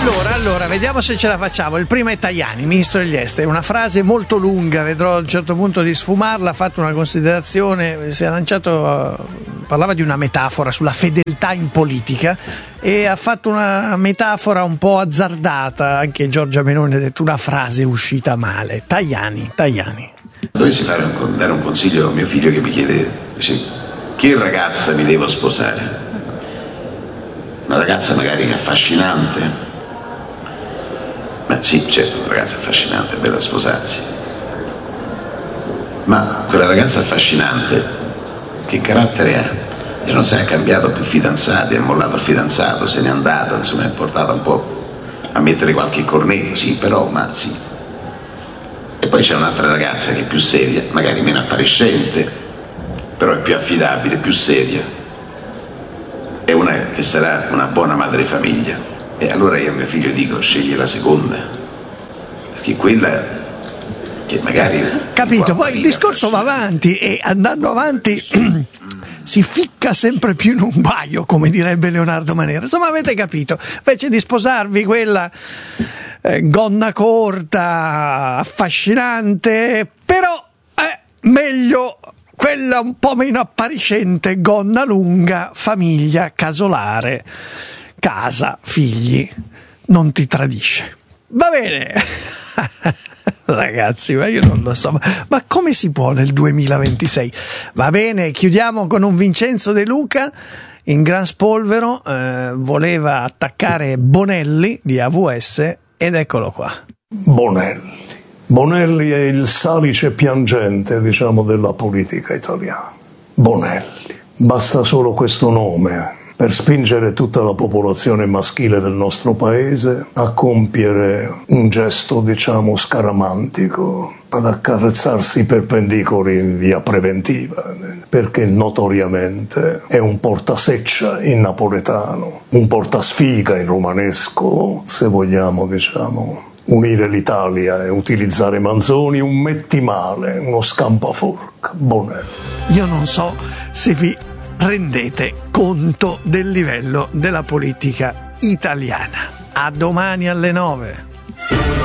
Allora, vediamo se ce la facciamo. Il primo è Tajani, ministro degli esteri, una frase molto lunga, vedrò a un certo punto di sfumarla, ha fatto una considerazione, si è lanciato, parlava di una metafora sulla fedeltà in politica e ha fatto una metafora un po' azzardata, anche Giorgia Meloni ha detto una frase uscita male. Tajani. Dovessi dare un consiglio a mio figlio che mi chiede, dice, che ragazza mi devo sposare? Una ragazza magari affascinante? Beh sì, certo, una ragazza affascinante, è bella sposarsi. Ma quella ragazza affascinante, che carattere ha? E non si è cambiato più fidanzati, è mollato il fidanzato, se n'è andata, insomma è portata un po' a mettere qualche cornetto, sì, però, ma sì. E poi c'è un'altra ragazza che è più seria, magari meno appariscente, però è più affidabile, più seria. È una che sarà una buona madre famiglia. E allora io a mio figlio dico, scegli la seconda, perché quella che magari... Capito, poi il discorso va avanti e andando avanti si ficca sempre più in un guaio, come direbbe Leonardo Manera. Insomma, avete capito, invece di sposarvi quella gonna corta, affascinante, però è meglio quella un po' meno appariscente, gonna lunga, famiglia, casolare, casa, figli, non ti tradisce. Va bene. Ragazzi, ma io non lo so, ma come si può nel 2026? Va bene, chiudiamo con un Vincenzo De Luca in Gran Spolvero, voleva attaccare Bonelli di AVS ed eccolo qua. Bonelli è il salice piangente, diciamo, della politica italiana. Bonelli, basta solo questo nome per spingere tutta la popolazione maschile del nostro paese a compiere un gesto, diciamo, scaramantico, ad accarezzarsi i perpendicoli in via preventiva, perché notoriamente è un portaseccia in napoletano, un portasfiga in romanesco, se vogliamo, diciamo, unire l'Italia e utilizzare Manzoni, un mettimale, uno scampaforca. Bonelli. Io non so se vi rendete conto del livello della politica italiana. A domani alle 9.